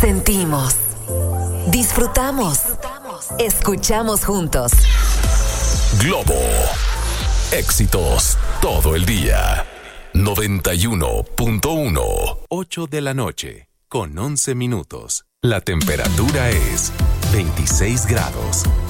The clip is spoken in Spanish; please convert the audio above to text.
Sentimos, disfrutamos, escuchamos juntos. Globo. Éxitos todo el día. 91.1. 8 de la noche, con 11 minutos. La temperatura es 26 grados.